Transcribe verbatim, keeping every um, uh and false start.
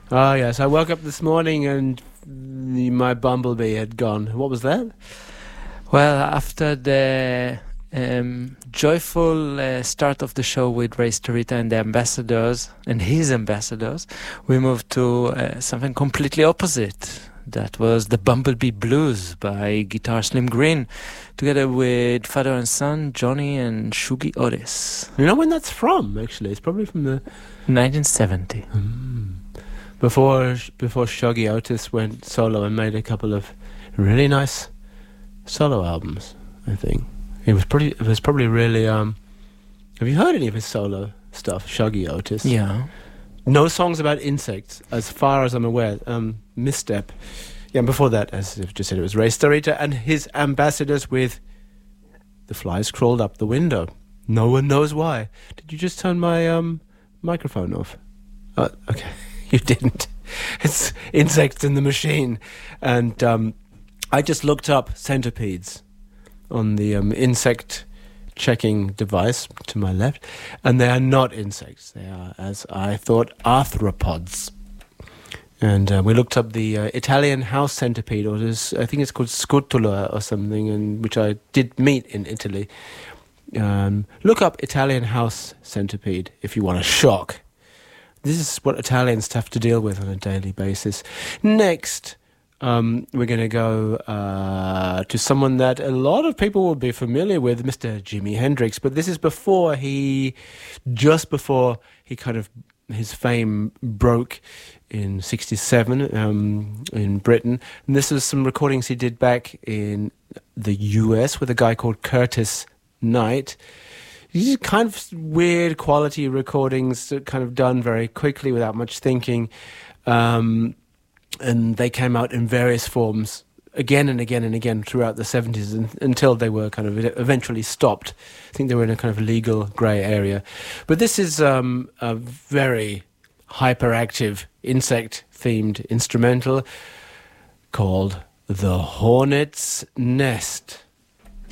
Oh, yes. I woke up this morning and the, my bumblebee had gone. What was that? Well, after the um, joyful uh, start of the show with Ray Starita and the ambassadors and his ambassadors, we moved to uh, something completely opposite. That was the Bumblebee Blues by Guitar Slim Green, together with father and son, Johnny and Shuggy Otis. You know when that's from, actually? It's probably from the... nineteen seventy. Mm. Before before Shuggy Otis went solo and made a couple of really nice solo albums, I think. It was pretty. It was probably really... Um, have you heard any of his solo stuff, Shuggy Otis? Yeah. No songs about insects, as far as I'm aware. Um, misstep. Yeah, and before that, as I've just said, it was Ray Starita and his ambassadors with The Flies Crawled Up the Window. No one knows why. Did you just turn my um, microphone off? Oh, okay. You didn't. It's Insects in the Machine. And um, I just looked up centipedes on the um, insect checking device to my left, and they are not insects. They are, as I thought, arthropods. And uh, we looked up the uh, Italian house centipede, or this, I think it's called scutula or something, and which I did meet in Italy. Um, look up Italian house centipede if you want a shock. This is what Italians have to deal with on a daily basis. Next, Um, we're going to go uh, to someone that a lot of people will be familiar with, Mister Jimi Hendrix. But this is before he, just before he kind of, his fame broke in sixty-seven um, in Britain. And this is some recordings he did back in the U S with a guy called Curtis Knight. These are kind of weird quality recordings, kind of done very quickly without much thinking. Um... And they came out in various forms again and again and again throughout the seventies and, until they were kind of eventually stopped. I think they were in a kind of legal grey area. But this is um, a very hyperactive insect-themed instrumental called The Hornet's Nest.